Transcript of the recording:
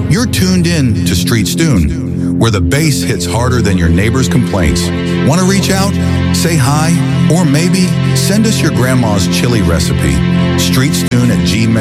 You're tuned in to Street Stune, where the bass hits harder than your neighbor's complaints. Want to reach out? Say hi, or maybe send us your grandma's chili recipe. StreetStune@gmail.com.